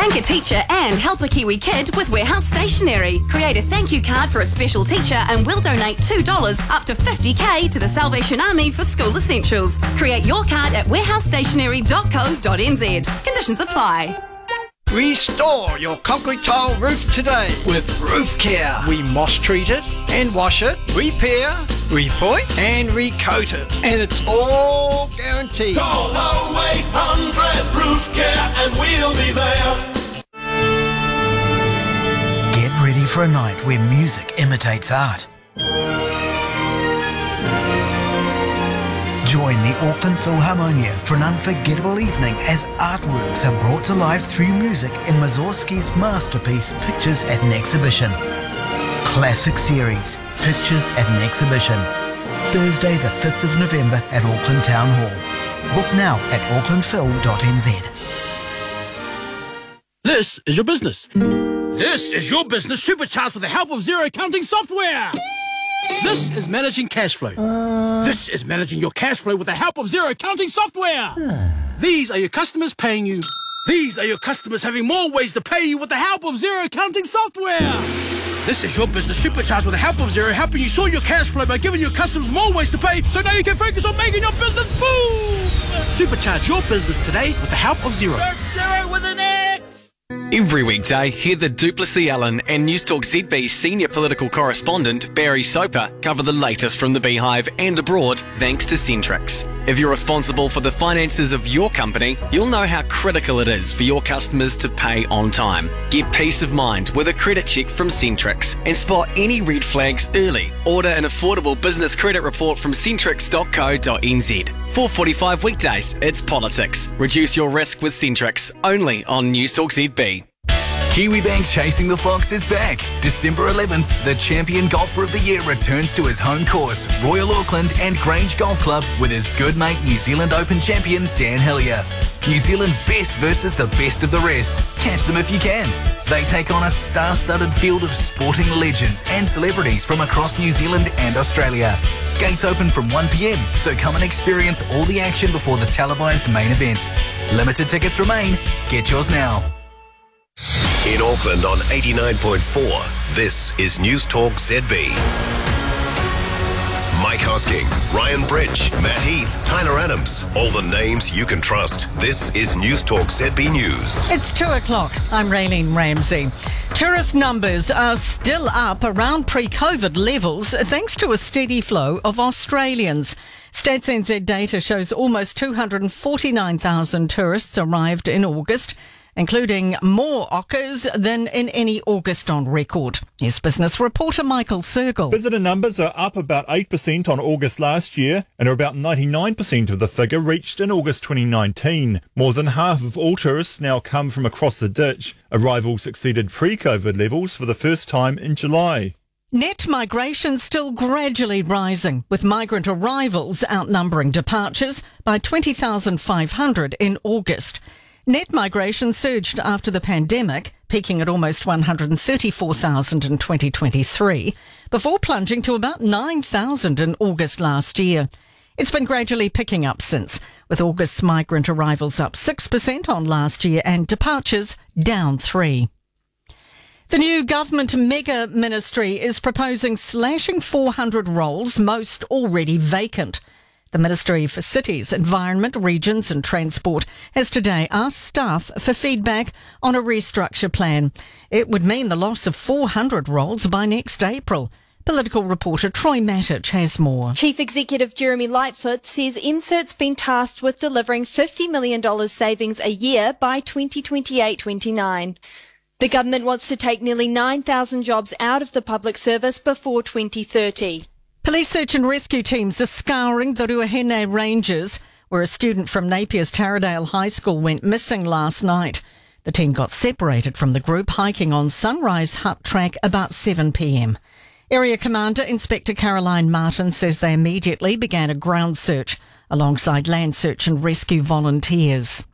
Thank a teacher and help a Kiwi kid with Warehouse Stationery. Create a thank you card for a special teacher and we'll donate $2 up to $50,000 to the Salvation Army for school essentials. Create your card at warehousestationery.co.nz. Conditions apply. Restore your concrete tile roof today with Roof Care. We moss treat it and wash it, repair, repoint and recoat it. And it's all guaranteed. Call 0800 Roof Care and we'll be there. Get ready for a night where music imitates art. Join the Auckland Philharmonia for an unforgettable evening as artworks are brought to life through music in Mussorgsky's masterpiece Pictures at an Exhibition. Classic series, Pictures at an Exhibition. Thursday the 5th of November at Auckland Town Hall. Book now at aucklandphil.nz. This is your business. This is your business supercharged with the help of Xero accounting software. This is managing cash flow. This is managing your cash flow with the help of Xero accounting software. These are your customers paying you. These are your customers having more ways to pay you with the help of Xero accounting software. This is your business supercharged with the help of Xero, helping you sort your cash flow by giving your customers more ways to pay, so now you can focus on making your business boom. Supercharge your business today with the help of Xero. Search Xero with an X. Every weekday, hear the Duplessis Allen and Newstalk ZB senior political correspondent Barry Soper cover the latest from the Beehive and abroad thanks to Centrix. If you're responsible for the finances of your company, you'll know how critical it is for your customers to pay on time. Get peace of mind with a credit check from Centrix and spot any red flags early. Order an affordable business credit report from centrix.co.nz. 4:45 weekdays, it's politics. Reduce your risk with Centrix, only on Newstalk ZB. Kiwibank Chasing the Fox is back. December 11th, the champion golfer of the year returns to his home course, Royal Auckland and Grange Golf Club, with his good mate New Zealand Open champion Dan Hillier. New Zealand's best versus the best of the rest. Catch them if you can. They take on a star-studded field of sporting legends and celebrities from across New Zealand and Australia. Gates open from 1 p.m, so come and experience all the action before the televised main event. Limited tickets remain. Get yours now. In Auckland on 89.4, this is Newstalk ZB. Mike Hosking, Ryan Bridge, Matt Heath, Tyler Adams, all the names you can trust. This is Newstalk ZB News. It's 2 o'clock. I'm Raylene Ramsey. Tourist numbers are still up around pre-COVID levels thanks to a steady flow of Australians. Stats NZ data shows almost 249,000 tourists arrived in August, including more Ockers than in any August on record. Here's business reporter Michael Sergel. Visitor numbers are up about 8% on August last year and are about 99% of the figure reached in August 2019. More than half of all tourists now come from across the ditch. Arrivals exceeded pre-COVID levels for the first time in July. Net migration still gradually rising, with migrant arrivals outnumbering departures by 20,500 in August. Net migration surged after the pandemic, peaking at almost 134,000 in 2023, before plunging to about 9,000 in August last year. It's been gradually picking up since, with August's migrant arrivals up 6% on last year and departures down 3%. The new government mega ministry is proposing slashing 400 roles, most already vacant. The Ministry for Cities, Environment, Regions and Transport has today asked staff for feedback on a restructure plan. It would mean the loss of 400 roles by next April. Political reporter Troy Matic has more. Chief Executive Jeremy Lightfoot says MCIRT's been tasked with delivering $50 million savings a year by 2028-29. The government wants to take nearly 9,000 jobs out of the public service before 2030. Police search and rescue teams are scouring the Ruahine Ranges, where a student from Napier's Taradale High School went missing last night. The team got separated from the group hiking on Sunrise Hut Track about 7 p.m. Area Commander Inspector Caroline Martin says they immediately began a ground search alongside land search and rescue volunteers.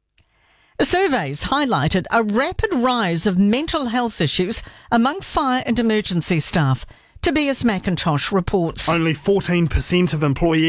Surveys highlighted a rapid rise of mental health issues among fire and emergency staff. Tobias McIntosh reports. Only 14% of employees